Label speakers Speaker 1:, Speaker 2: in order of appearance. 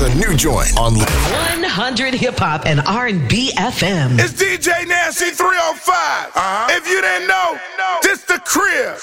Speaker 1: a new joint on
Speaker 2: 100 Hip Hop and R&B FM.
Speaker 3: It's DJ Nasty 305. If you didn't know, this the crib.